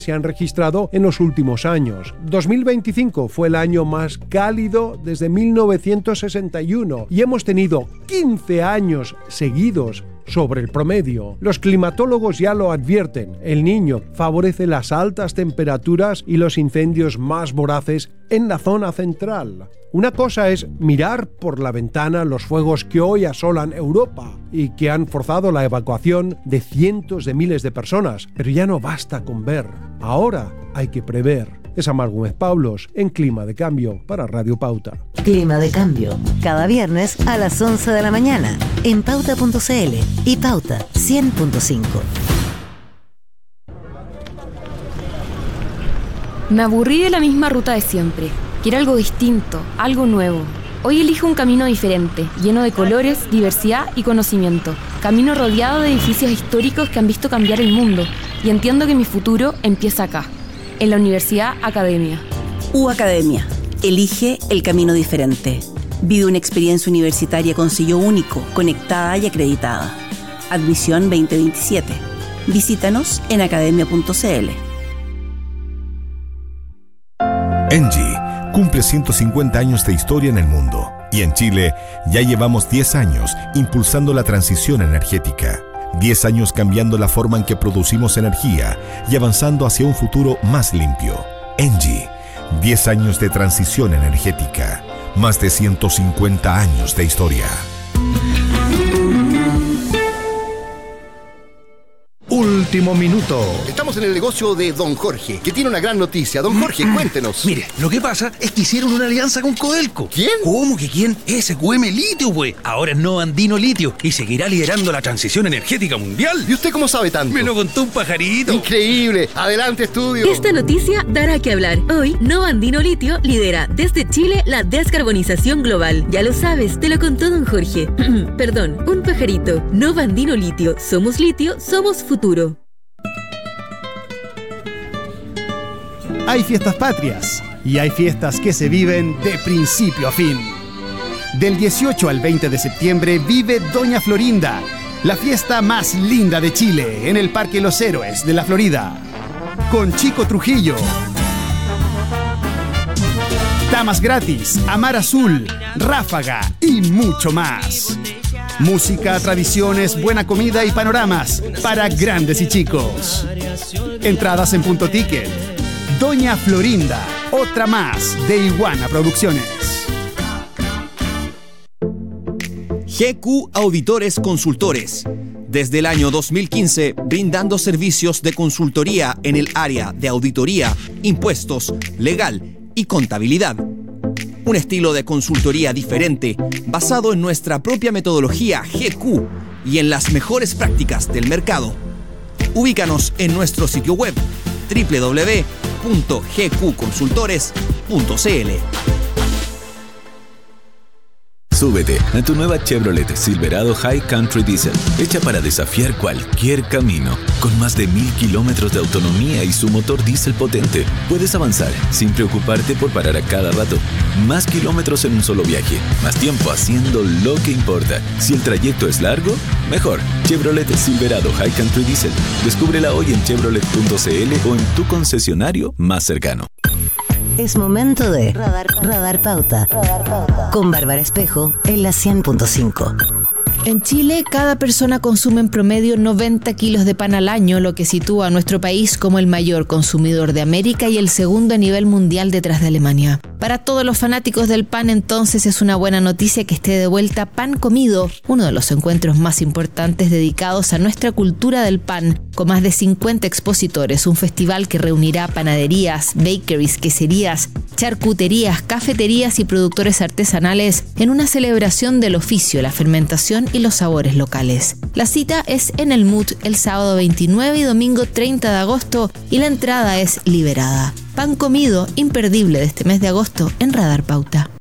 se han registrado en los últimos años. 2025 fue el año más cálido desde 1961 y hemos tenido 15 años seguidos sobre el promedio. Los climatólogos ya lo advierten. El Niño favorece las altas temperaturas y los incendios más voraces en la zona central. Una cosa es mirar por la ventana los fuegos que hoy asolan Europa y que han forzado la evacuación de cientos de miles de personas, pero ya no basta con ver. Ahora hay que prever. Es Amar Gómez Pablos en Clima de Cambio para Radio Pauta. Clima de Cambio, cada viernes a las 11 de la mañana en pauta.cl y Pauta 100.5. Me aburrí de la misma ruta de siempre. Quiero algo distinto, algo nuevo. Hoy elijo un camino diferente, lleno de colores, diversidad y conocimiento. Camino rodeado de edificios históricos que han visto cambiar el mundo. Y entiendo que mi futuro empieza acá, en la Universidad Academia. Academia. Elige el camino diferente. Vive una experiencia universitaria con sello único, conectada y acreditada. Admisión 2027. Visítanos en academia.cl. ENGIE cumple 150 años de historia en el mundo y en Chile ya llevamos 10 años impulsando la transición energética. 10 años cambiando la forma en que producimos energía y avanzando hacia un futuro más limpio. ENGIE, 10 años de transición energética, más de 150 años de historia. Último minuto. Estamos en el negocio de Don Jorge, que tiene una gran noticia. Don Jorge, cuéntenos. Mire, lo que pasa es que hicieron una alianza con Codelco. ¿Quién? ¿Cómo que quién? SQM Litio, pues. Ahora es Nova Andino Litio y seguirá liderando la transición energética mundial. ¿Y usted cómo sabe tanto? Me lo contó un pajarito. Increíble. Adelante, estudio. Esta noticia dará que hablar. Hoy, Nova Andino Litio lidera desde Chile la descarbonización global. Ya lo sabes, te lo contó Don Jorge. Perdón, un pajarito. Nova Andino Litio. Somos litio, somos futuro. Hay fiestas patrias y hay fiestas que se viven de principio a fin. Del 18 al 20 de septiembre vive Doña Florinda, la fiesta más linda de Chile, en el Parque Los Héroes de la Florida. Con Chico Trujillo, damas gratis, Amar Azul, Ráfaga y mucho más. Música, tradiciones, buena comida y panoramas para grandes y chicos. Entradas en Punto Ticket. Doña Florinda, otra más de Iguana Producciones. GQ Auditores Consultores. Desde el año 2015, brindando servicios de consultoría en el área de auditoría, impuestos, legal y contabilidad. Un estilo de consultoría diferente, basado en nuestra propia metodología GQ y en las mejores prácticas del mercado. Ubícanos en nuestro sitio web www.gqconsultores.cl. Súbete a tu nueva Chevrolet Silverado High Country Diesel, hecha para desafiar cualquier camino. Con más de 1000 kilómetros de autonomía y su motor diésel potente, puedes avanzar sin preocuparte por parar a cada rato. Más kilómetros en un solo viaje, más tiempo haciendo lo que importa. Si el trayecto es largo, mejor. Chevrolet Silverado High Country Diesel. Descúbrela hoy en chevrolet.cl o en tu concesionario más cercano. Es momento de Radar Pauta con Bárbara Espejo en la 100.5. En Chile, cada persona consume en promedio 90 kilos de pan al año, lo que sitúa a nuestro país como el mayor consumidor de América y el segundo a nivel mundial detrás de Alemania. Para todos los fanáticos del pan, entonces, es una buena noticia que esté de vuelta Pan Comido, uno de los encuentros más importantes dedicados a nuestra cultura del pan, con más de 50 expositores, un festival que reunirá panaderías, bakeries, queserías, charcuterías, cafeterías y productores artesanales en una celebración del oficio, la fermentación y los sabores locales. La cita es en el MUT el sábado 29 y domingo 30 de agosto y la entrada es liberada. Pan Comido, imperdible de este mes de agosto en Radar Pauta.